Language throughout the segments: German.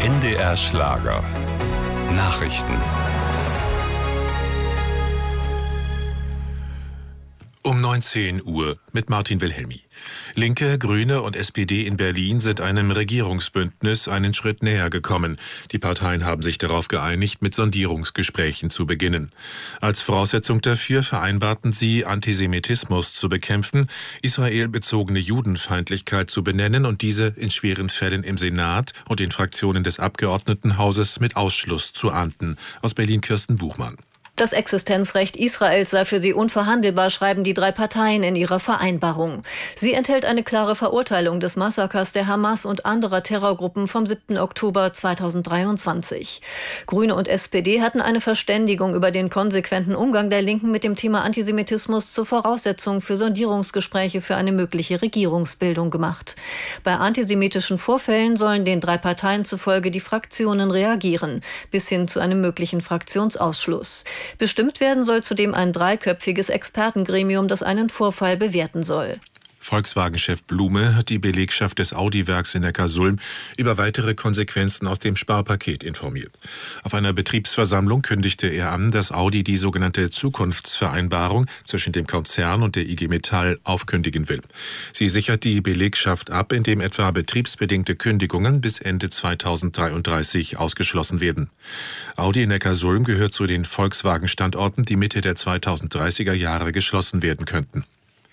NDR Schlager. Nachrichten. Um 19 Uhr mit Martin Wilhelmi. Linke, Grüne und SPD in Berlin sind einem Regierungsbündnis einen Schritt näher gekommen. Die Parteien haben sich darauf geeinigt, mit Sondierungsgesprächen zu beginnen. Als Voraussetzung dafür vereinbarten sie, Antisemitismus zu bekämpfen, israelbezogene Judenfeindlichkeit zu benennen und diese in schweren Fällen im Senat und in Fraktionen des Abgeordnetenhauses mit Ausschluss zu ahnden. Aus Berlin Kirsten Buchmann. Das Existenzrecht Israels sei für sie unverhandelbar, schreiben die drei Parteien in ihrer Vereinbarung. Sie enthält eine klare Verurteilung des Massakers der Hamas und anderer Terrorgruppen vom 7. Oktober 2023. Grüne und SPD hatten eine Verständigung über den konsequenten Umgang der Linken mit dem Thema Antisemitismus zur Voraussetzung für Sondierungsgespräche für eine mögliche Regierungsbildung gemacht. Bei antisemitischen Vorfällen sollen den drei Parteien zufolge die Fraktionen reagieren, bis hin zu einem möglichen Fraktionsausschluss. Bestimmt werden soll zudem ein dreiköpfiges Expertengremium, das einen Vorfall bewerten soll. Volkswagen-Chef Blume hat die Belegschaft des Audi-Werks in Neckarsulm über weitere Konsequenzen aus dem Sparpaket informiert. Auf einer Betriebsversammlung kündigte er an, dass Audi die sogenannte Zukunftsvereinbarung zwischen dem Konzern und der IG Metall aufkündigen will. Sie sichert die Belegschaft ab, indem etwa betriebsbedingte Kündigungen bis Ende 2033 ausgeschlossen werden. Audi in Neckarsulm gehört zu den Volkswagen-Standorten, die Mitte der 2030er Jahre geschlossen werden könnten.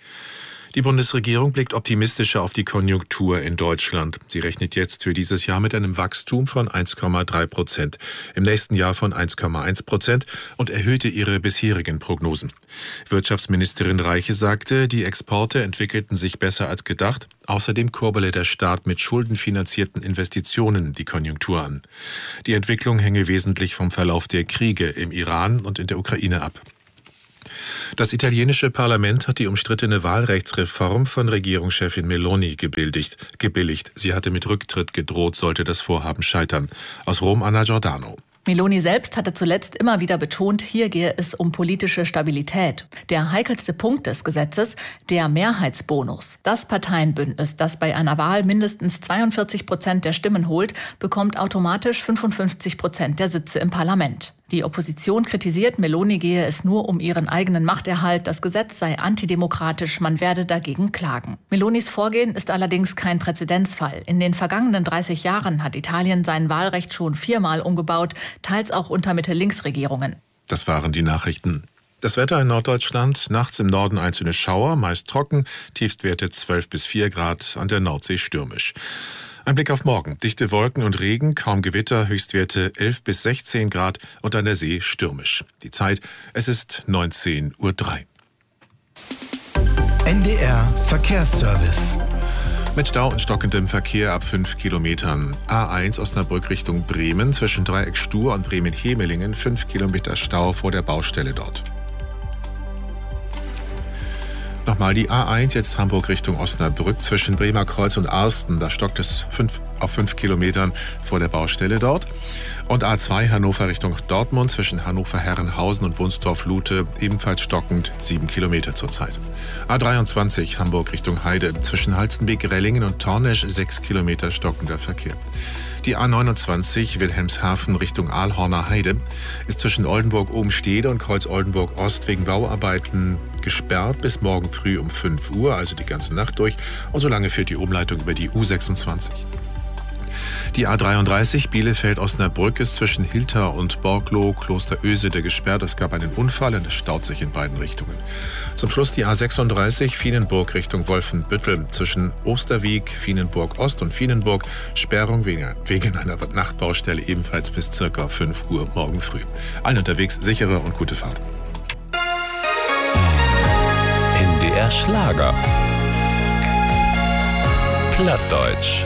Die Bundesregierung blickt optimistischer auf die Konjunktur in Deutschland. Sie rechnet jetzt für dieses Jahr mit einem Wachstum von 1,3%, im nächsten Jahr von 1,1% und erhöhte ihre bisherigen Prognosen. Wirtschaftsministerin Reiche sagte, die Exporte entwickelten sich besser als gedacht. Außerdem kurbele der Staat mit schuldenfinanzierten Investitionen die Konjunktur an. Die Entwicklung hänge wesentlich vom Verlauf der Kriege im Iran und in der Ukraine ab. Das italienische Parlament hat die umstrittene Wahlrechtsreform von Regierungschefin Meloni gebilligt. Sie hatte mit Rücktritt gedroht, sollte das Vorhaben scheitern. Aus Rom Anna Giordano. Meloni selbst hatte zuletzt immer wieder betont, hier gehe es um politische Stabilität. Der heikelste Punkt des Gesetzes, der Mehrheitsbonus. Das Parteienbündnis, das bei einer Wahl mindestens 42% der Stimmen holt, bekommt automatisch 55% der Sitze im Parlament. Die Opposition kritisiert, Meloni gehe es nur um ihren eigenen Machterhalt, das Gesetz sei antidemokratisch, man werde dagegen klagen. Melonis Vorgehen ist allerdings kein Präzedenzfall. In den vergangenen 30 Jahren hat Italien sein Wahlrecht schon 4-mal umgebaut, teils auch unter Mitte-Links-Regierungen. Das waren die Nachrichten. Das Wetter in Norddeutschland, nachts im Norden einzelne Schauer, meist trocken, Tiefstwerte 12 bis 4 Grad, an der Nordsee stürmisch. Ein Blick auf morgen. Dichte Wolken und Regen, kaum Gewitter, Höchstwerte 11 bis 16 Grad und an der See stürmisch. Die Zeit, es ist 19:03 Uhr. NDR Verkehrsservice. Mit Stau und stockendem Verkehr ab 5 Kilometern. A1 Osnabrück Richtung Bremen, zwischen Dreieck Stur und Bremen-Hemelingen, 5 Kilometer Stau vor der Baustelle dort. Nochmal die A1, jetzt Hamburg Richtung Osnabrück, zwischen Bremer Kreuz und Arsten. Da stockt es auf 5 Kilometern vor der Baustelle dort. Und A2 Hannover Richtung Dortmund, zwischen Hannover-Herrenhausen und Wunstorf-Lute, ebenfalls stockend 7 Kilometer zurzeit. A23 Hamburg Richtung Heide, zwischen Halstenbek-Rellingen und Tornesch 6 Kilometer stockender Verkehr. Die A29 Wilhelmshaven Richtung Aalhorner Heide ist zwischen Oldenburg-Obenstede und Kreuz-Oldenburg-Ost wegen Bauarbeiten gesperrt bis morgen früh um 5 Uhr, also die ganze Nacht durch. Und solange führt die Umleitung über die U26. Die A33 Bielefeld-Osnabrück ist zwischen Hilter und Borgloh Klosterösede gesperrt. Es gab einen Unfall und es staut sich in beiden Richtungen. Zum Schluss die A36 Fienenburg Richtung Wolfenbüttel. Zwischen Osterwiek, Fienenburg Ost und Fienenburg Sperrung wegen einer Nachtbaustelle ebenfalls bis ca. 5 Uhr morgen früh. Allen unterwegs sichere und gute Fahrt. NDR Schlager. Plattdeutsch.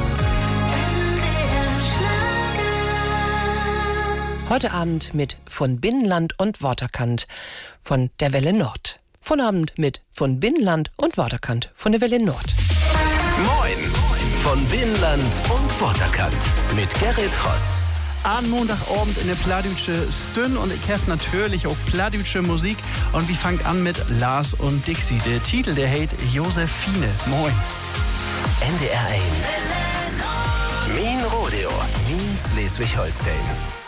Heute Abend mit Von Binnenland und Waterkant von der Welle Nord. Von Abend mit Von Binnenland und Waterkant von der Welle Nord. Moin von Binnenland und Waterkant mit Gerrit Ross. An Montagabend in der Plattdeutsche Stün und ich habe natürlich auch plattdeutsche Musik und wir fangen an mit Lars und Dixie. Der Titel, der heißt Josephine. Moin. NDR 1. Min Rodeo. Min Schleswig-Holstein.